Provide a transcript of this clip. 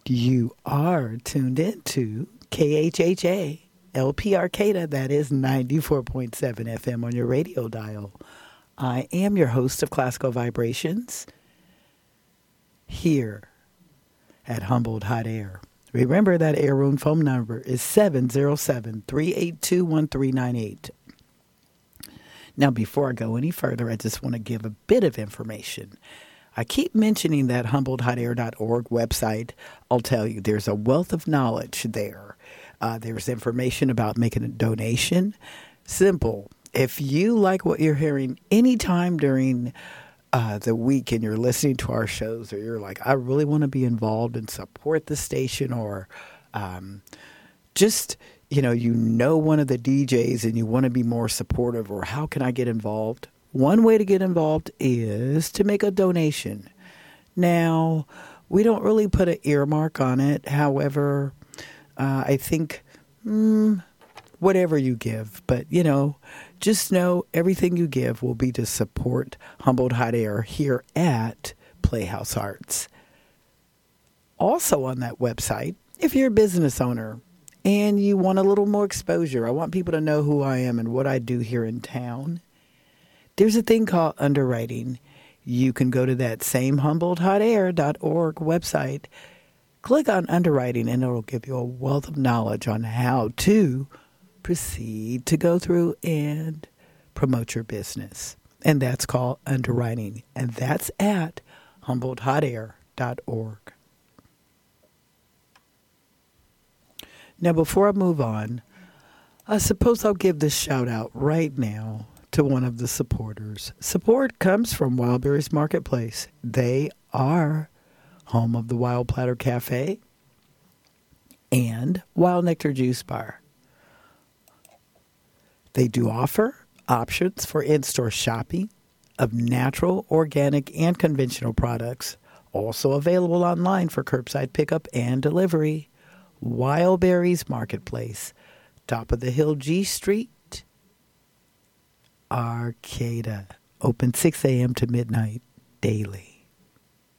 You are tuned into KHHA LP Arcata. That is 94.7 FM on your radio dial. I am your host of Classical Vibrations here at Humboldt Hot Air. Remember that air room phone number is 707-382-1398. Now, before I go any further, I just want to give a bit of information. I keep mentioning that HumboldtHotAir.org website. I'll tell you, there's a wealth of knowledge there. There's information about making a donation. Simple. If you like what you're hearing anytime during the week and you're listening to our shows, or you're like, I really want to be involved and support the station, or just, you know one of the DJs and you want to be more supportive, or how can I get involved? One way to get involved is to make a donation. Now, we don't really put an earmark on it. However, I think whatever you give, but, just know everything you give will be to support Humboldt Hot Air here at Playhouse Arts. Also on that website, if you're a business owner and you want a little more exposure, I want people to know who I am and what I do here in town. There's a thing called underwriting. You can go to that same HumboldtHotAir.org website, click on underwriting, and it'll give you a wealth of knowledge on how to proceed to go through and promote your business. And that's called underwriting. And that's at HumboldtHotAir.org. Now, before I move on, I suppose I'll give this shout out right now to one of the supporters. Support comes from Wildberries Marketplace. They are home of the Wild Platter Cafe and Wild Nectar Juice Bar. They do offer options for in-store shopping of natural, organic, and conventional products, also available online for curbside pickup and delivery. Wildberries Marketplace, top of the hill, G Street, Arcata. Open 6 a.m. to midnight daily.